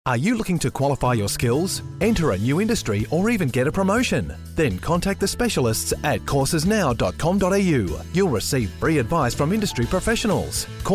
Are you looking to qualify your skills, enter a new industry, or even get a promotion? Then contact the specialists at coursesnow.com.au. You'll receive free advice from industry professionals.